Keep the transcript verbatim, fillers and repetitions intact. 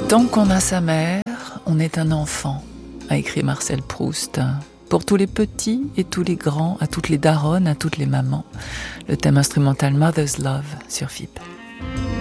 Tant qu'on a sa mère, on est un enfant, a écrit Marcel Proust. Pour tous les petits et tous les grands, à toutes les daronnes, à toutes les mamans. Le thème instrumental Mother's Love sur F I P.